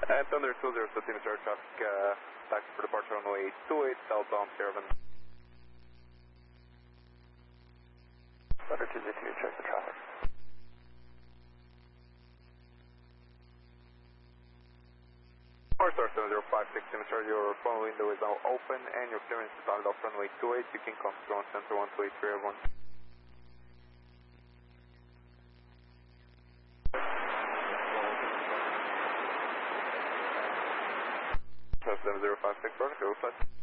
Thunder 206 Mr. Traffic, taxi for departure runway 28, southbound Caravan. Thunder 202, check the traffic. Star 7056 Mr. Your phone window is now open and your clearance is started off runway 28. You can come through on center 1283 everyone. 7056, go flight.